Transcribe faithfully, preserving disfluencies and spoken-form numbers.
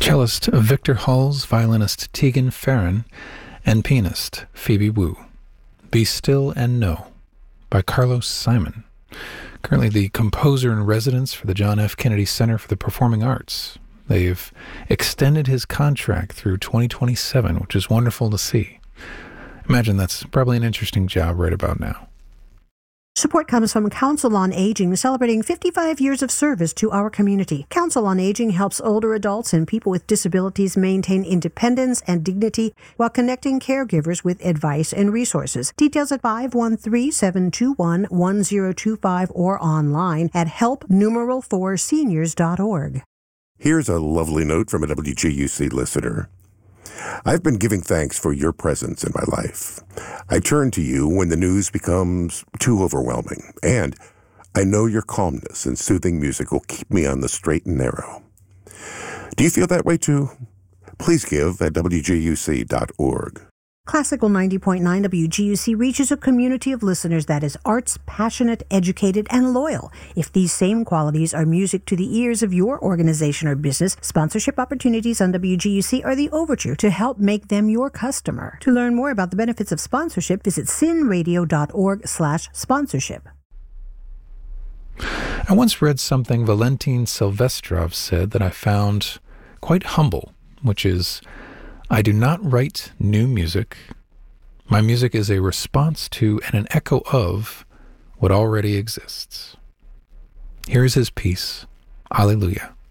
Cellist Victor Hulls, violinist Tegan Farron, and pianist Phoebe Wu. Be Still and Know by Carlos Simon, currently the composer in residence for the John F. Kennedy Center for the Performing Arts. They've extended his contract through twenty twenty-seven, which is wonderful to see. Imagine that's probably an interesting job right about now. Support comes from Council on Aging, celebrating fifty-five years of service to our community. Council on Aging helps older adults and people with disabilities maintain independence and dignity while connecting caregivers with advice and resources. Details at five one three, seven two one, one zero two five or online at help numeral four seniors dot org. Here's a lovely note from a W G U C listener. I've been giving thanks for your presence in my life. I turn to you when the news becomes too overwhelming, and I know your calmness and soothing music will keep me on the straight and narrow. Do you feel that way too? Please give at W G U C dot org. Classical ninety point nine W G U C reaches a community of listeners that is arts, passionate, educated, and loyal. If these same qualities are music to the ears of your organization or business, sponsorship opportunities on W G U C are the overture to help make them your customer. To learn more about the benefits of sponsorship, visit sinradio dot org slash sponsorship. I once read something Valentin Silvestrov said that I found quite humble, which is, I do not write new music. My music is a response to and an echo of what already exists. Here is his piece, Alleluia.